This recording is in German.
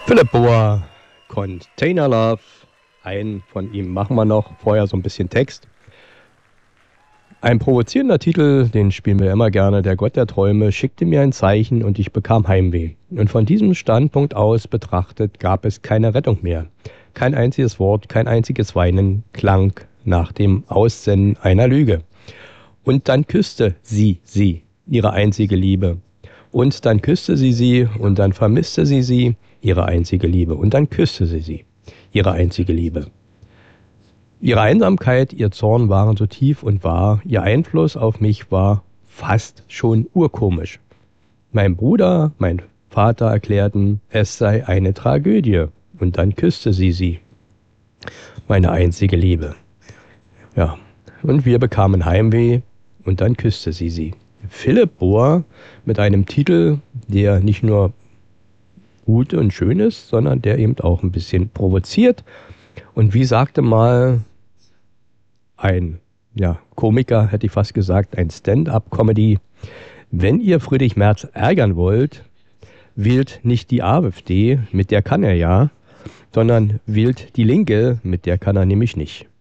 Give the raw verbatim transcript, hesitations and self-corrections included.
Philipp Bohr, Container Love. Einen von ihm machen wir noch. Vorher so ein bisschen Text. Ein provozierender Titel, den spielen wir immer gerne. Der Gott der Träume schickte mir ein Zeichen und ich bekam Heimweh. Und von diesem Standpunkt aus betrachtet gab es keine Rettung mehr. Kein einziges Wort, kein einziges Weinen klang nach dem Aussenden einer Lüge. Und dann küsste sie sie, ihre einzige Liebe. Und dann küsste sie sie und dann vermisste sie sie, ihre einzige Liebe. Und dann küsste sie sie, ihre einzige Liebe. Ihre Einsamkeit, ihr Zorn waren so tief und wahr, ihr Einfluss auf mich war fast schon urkomisch. Mein Bruder, mein Vater erklärten, es sei eine Tragödie. Und dann küsste sie sie, meine einzige Liebe. Ja, und wir bekamen Heimweh und dann küsste sie sie. Philipp Bohr mit einem Titel, der nicht nur gut und schön ist, sondern der eben auch ein bisschen provoziert. Und wie sagte mal ein ja, Komiker, hätte ich fast gesagt, ein Stand-up-Comedy, wenn ihr Friedrich Merz ärgern wollt, wählt nicht die AfD, mit der kann er ja, sondern wählt die Linke, mit der kann er nämlich nicht.